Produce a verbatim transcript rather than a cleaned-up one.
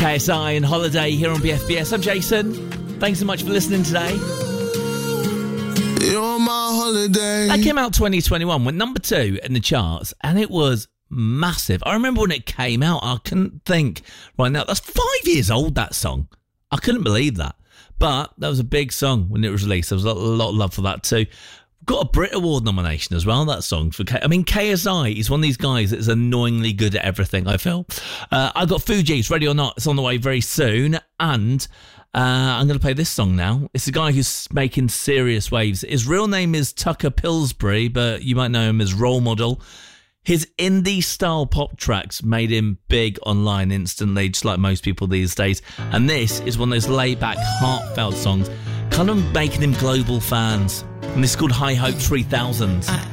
K S I and Holiday here on B F B S. I'm Jason. Thanks so much for listening today. You're my holiday. That came out twenty twenty-one, went number two in the charts, and it was massive. I remember when it came out, I couldn't think, right now, that's five years old, that song. I couldn't believe that. But that was a big song when it was released. There was a lot of love for that too. Got a Brit Award nomination as well, that song. For K- I mean, K S I is one of these guys that's annoyingly good at everything, I feel. Uh, I got Fugees, Ready or Not. It's on the way very soon. And uh, I'm going to play this song now. It's a guy who's making serious waves. His real name is Tucker Pillsbury, but you might know him as Role Model. His indie-style pop tracks made him big online instantly, just like most people these days. And this is one of those laid-back, heartfelt songs, kind of making him global fans. And this is called High Hope three thousand.